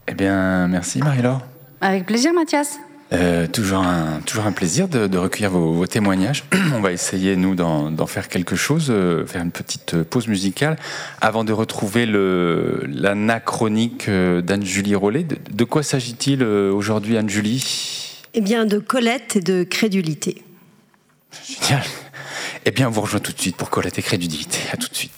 Eh bien, merci Marie-Laure. Avec plaisir, Mathias. Toujours un plaisir de recueillir vos témoignages. On va essayer, nous, d'en faire quelque chose, faire une petite pause musicale, avant de retrouver l'anachronique d'Anne-Julie Rollet. De quoi s'agit-il aujourd'hui, Anne-Julie ? Eh bien, de Colette et de crédulité. Génial. Eh bien, on vous rejoint tout de suite pour Colette et crédulité. À tout de suite.